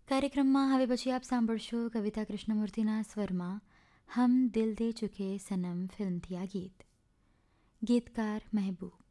કાર્યક્રમમાં હવે પછી આપ સાંભળશો કવિતા કૃષ્ણમૂર્તિના સ્વરમાં હમ દિલ દે ચુકે સનમ ફિલ્મથી આ ગીત. ગીતકાર મહેબૂબ.